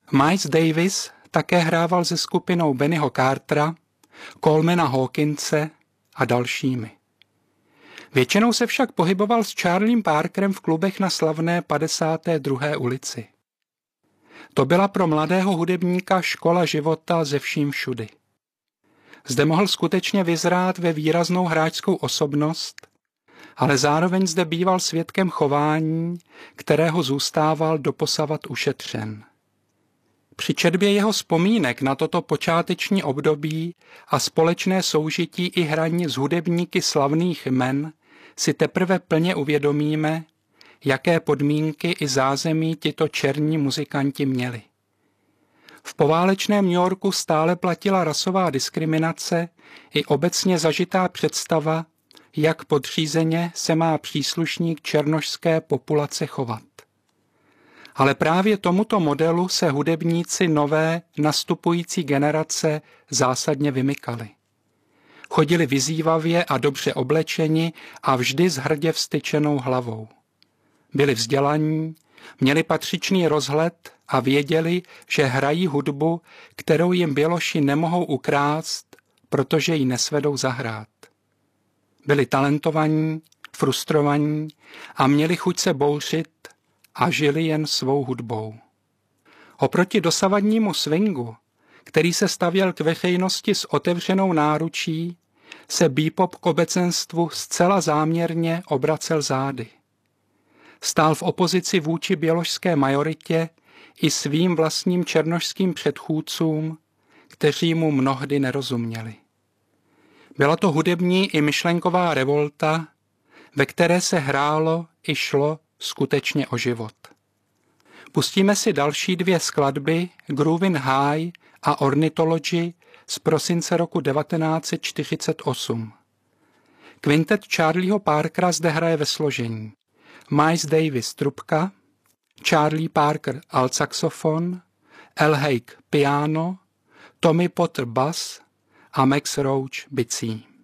Miles Davis také hrával se skupinou Bennyho Cartera, Colemana Hawkinse a dalšími. Většinou se však pohyboval s Charliem Parkerem v klubech na slavné 52. ulici. To byla pro mladého hudebníka škola života ze vším všudy. Zde mohl skutečně vyzrát ve výraznou hráčskou osobnost, ale zároveň zde býval svědkem chování, kterého zůstával doposavat ušetřen. Při četbě jeho vzpomínek na toto počáteční období a společné soužití i hraní s hudebníky slavných jmen si teprve plně uvědomíme, jaké podmínky i zázemí tito černí muzikanti měli. V poválečném New Yorku stále platila rasová diskriminace i obecně zažitá představa, jak podřízeně se má příslušník černošské populace chovat. Ale právě tomuto modelu se hudebníci nové, nastupující generace zásadně vymykali. Chodili vyzývavě a dobře oblečeni a vždy s hrdě vztyčenou hlavou. Byli vzdělaní, měli patřičný rozhled a věděli, že hrají hudbu, kterou jim běloši nemohou ukrást, protože ji nesvedou zahrát. Byli talentovaní, frustrovaní a měli chuť se bouřit a žili jen svou hudbou. Oproti dosavadnímu swingu, který se stavěl k veřejnosti s otevřenou náručí, se bebop k obecenstvu zcela záměrně obracel zády. Stál v opozici vůči běložské majoritě i svým vlastním černošským předchůdcům, kteří mu mnohdy nerozuměli. Byla to hudební i myšlenková revolta, ve které se hrálo i šlo skutečně o život. Pustíme si další dvě skladby, Groovin' High a Ornithology z prosince roku 1948. Kvintet Charlieho Parkera zde hraje ve složení Miles Davis trubka, Charlie Parker altsaxofon, Al Haig piano, Tommy Potter bass a Max Roach bicí.